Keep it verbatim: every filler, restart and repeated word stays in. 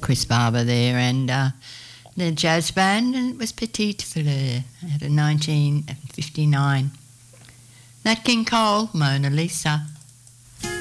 Chris Barber there, and uh, the jazz band, and it was Petite Fleur out of nineteen fifty-nine. Nat King Cole, Mona Lisa.